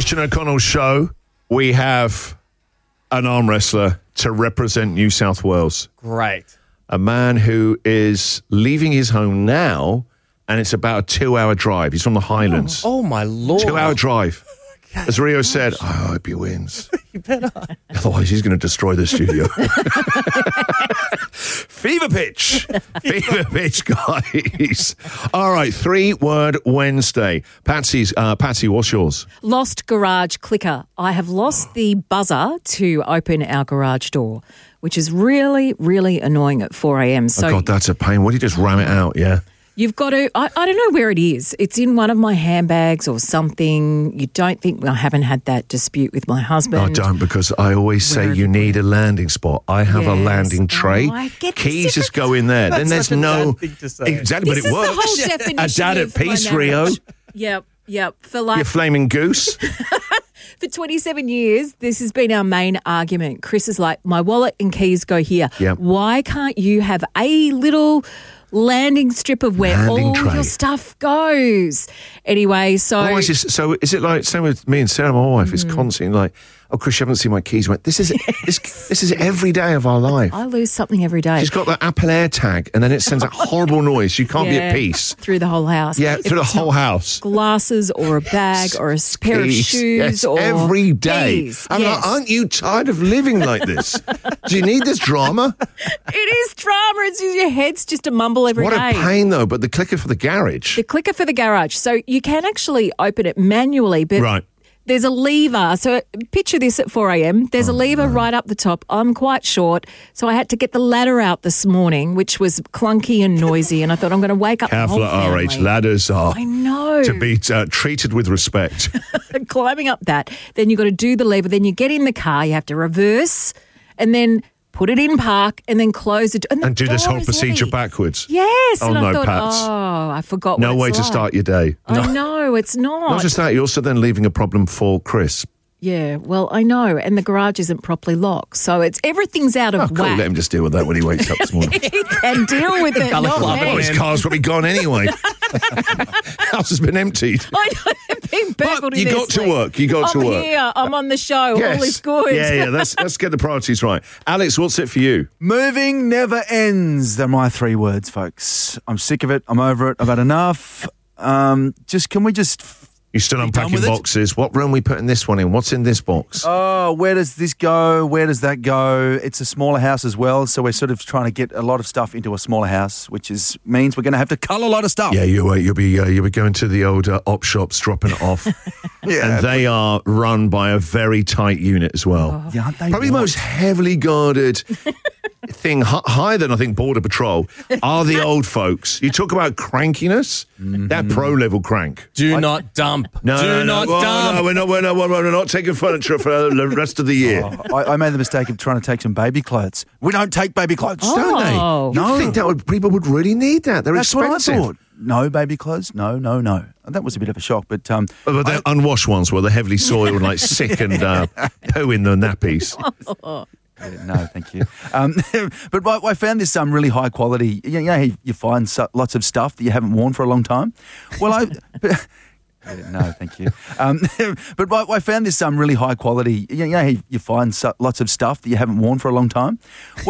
Christian O'Connell's show, we have an arm wrestler to represent New South Wales. Great. A man who is leaving his home now, and it's about a 2-hour drive. He's from the Highlands. Oh my Lord. 2-hour drive. As Rio said, I hope he wins. You better. Otherwise, he's going to destroy the studio. Fever pitch. Fever pitch, guys. All right, 3-word Wednesday. Patsy, what's yours? Lost garage clicker. I have lost the buzzer to open our garage door, which is really, really annoying at 4 a.m. So Oh, God, that's a pain. What do you just ram it out, yeah? you've got to, I don't know where it is. It's in one of my handbags or something. You don't think, I haven't had that dispute with my husband. I don't, because I always say you need a landing spot. I have a Yes. landing tray. Oh, I get the Keys just difference. go in there. Then That's there's such a no... bad thing to say. Exactly, This but it is the works. whole definition A dad at of my peace, Rio. marriage. Yep. For like You flaming goose. For 27 years, this has been our main argument. Chris is like, my wallet and keys go here. Yep. Why can't you have a little landing strip of where Landing all tray. your stuff goes? Anyway, so... Oh, so is it like, same with me and Sarah, my wife, it's constantly like, oh, Chris, you haven't seen my keys. I went, this is every day of our life. I lose something every day. She's got the Apple AirTag, and then it sends that horrible noise. You can't be at peace. Through the whole house. Yeah, If through the it's whole not house. Glasses or a bag or a pair of Keys. shoes Yes, or... every day. Keys. I'm Yes. like, aren't you tired of living like this? Do you need this drama? It is drama. It's just, your head's just a mumble every day. What a pain, though, but the clicker for the garage. The clicker for the garage. So you can actually open it manually, but Right. there's a lever. So picture this at 4 a.m. There's a lever right up the top. I'm quite short, so I had to get the ladder out this morning, which was clunky and noisy, and I thought I'm going to wake up Careful the whole at RH. family. Ladders are I know. to be treated with respect. Climbing up that. Then you've got to do the lever. Then you get in the car. You have to reverse and then put it in park and then close it. And do this door whole is procedure heavy. backwards. Yes. Oh, and I no, thought, Pats. I forgot No what way it's to like. start your day. I know, it's not. Not just that, you're also then leaving a problem for Chris. Yeah, well, I know, and the garage isn't properly locked, so everything's out of Oh, cool. whack. Let him just deal with that when he wakes up this morning. He can deal with it, not Oh, his me. car's probably gone anyway. House has been emptied. I know, they've been burgled But in you their got to sleep. work. You got to I'm work. here. I'm on the show. All is good. Yeah. Let's get the priorities right. Alex, what's it for you? Moving never ends. They're my 3 words, folks. I'm sick of it. I'm over it. I've had enough. Can we just... You're still done unpacking with it? boxes. What room are we putting this one in? What's in this box? Oh, where does this go? Where does that go? It's a smaller house as well, so we're sort of trying to get a lot of stuff into a smaller house, which means we're going to have to cull a lot of stuff. Yeah, you'll be going to the old op shops, dropping it off. Yeah. And they are run by a very tight unit as well. Yeah, aren't they Probably the right? most heavily guarded thing, higher than I think Border Patrol, are the old folks. You talk about crankiness, that pro level crank. Do not dump. Do not dump. No, we're not taking furniture for the rest of the year. I made the mistake of trying to take some baby clothes. We don't take baby clothes. Don't they? Oh. You think people would really need that? They're That's expensive. what I thought. No baby clothes? No. And that was a bit of a shock, but... But they're unwashed ones where they're heavily soiled and like sick and poo in the nappies. No, thank you. But I found this really high quality. You know, you find lots of stuff that you haven't worn for a long time. Well, no, thank you. But I found this really high quality. You know, you find lots of stuff that you haven't worn for a long time.